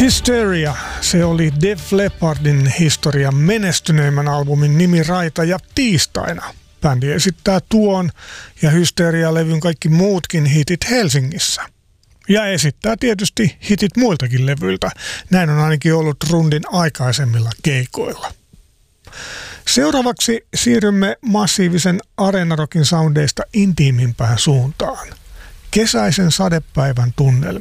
Hysteria, se oli Def Leppardin historian menestyneimmän albumin nimi Raita ja tiistaina. Bändi esittää tuon ja Hysteria-levyn kaikki muutkin hitit Helsingissä. Ja esittää tietysti hitit muiltakin levyiltä. Näin on ainakin ollut Rundin aikaisemmilla keikoilla. Seuraavaksi siirrymme massiivisen areenarokin soundeista intiimimpään suuntaan. Kesäisen sadepäivän tunnelmiin.